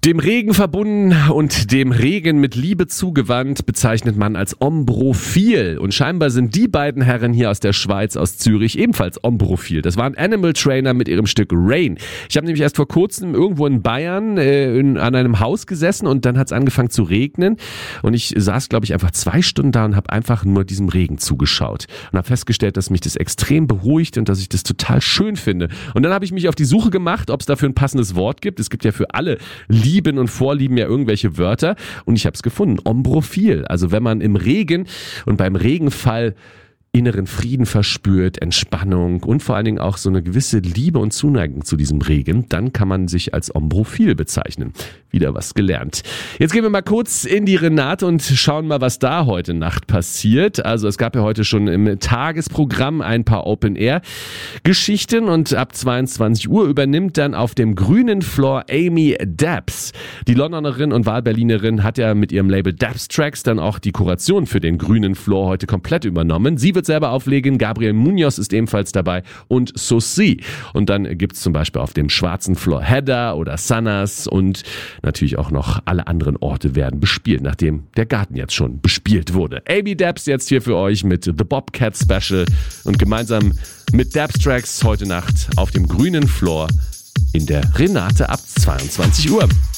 Dem Regen verbunden und dem Regen mit Liebe zugewandt bezeichnet man als ombrophil. Und scheinbar sind die beiden Herren hier aus der Schweiz, aus Zürich, ebenfalls ombrophil. Das waren Animal Trainer mit ihrem Stück Rain. Ich habe nämlich erst vor kurzem irgendwo in Bayern an einem Haus gesessen und dann hat es angefangen zu regnen. Und ich saß, glaube ich, einfach 2 Stunden da und habe einfach nur diesem Regen zugeschaut. Und habe festgestellt, dass mich das extrem beruhigt und dass ich das total schön finde. Und dann habe ich mich auf die Suche gemacht, ob es dafür ein passendes Wort gibt. Es gibt ja für alle Lieben und Vorlieben ja irgendwelche Wörter und ich habe es gefunden, ombrophil. Also wenn man im Regen und beim Regenfall inneren Frieden verspürt, Entspannung und vor allen Dingen auch so eine gewisse Liebe und Zuneigung zu diesem Regen, dann kann man sich als ombrophil bezeichnen. Wieder was gelernt. Jetzt gehen wir mal kurz in die Renate und schauen mal, was da heute Nacht passiert. Also es gab ja heute schon im Tagesprogramm ein paar Open-Air-Geschichten und ab 22 Uhr übernimmt dann auf dem grünen Floor Amy Dabbs. Die Londonerin und Wahlberlinerin hat ja mit ihrem Label Dabbs Tracks dann auch die Kuration für den grünen Floor heute komplett übernommen. Sie wird selber auflegen, Gabriel Munoz ist ebenfalls dabei und Sosi. Und dann gibt's zum Beispiel auf dem schwarzen Floor Hedda oder Sanas und natürlich auch noch alle anderen Orte werden bespielt, nachdem der Garten jetzt schon bespielt wurde. Amy Dabbs jetzt hier für euch mit The Bobcat Special und gemeinsam mit Dabbs Tracks heute Nacht auf dem grünen Floor in der Renate ab 22 Uhr.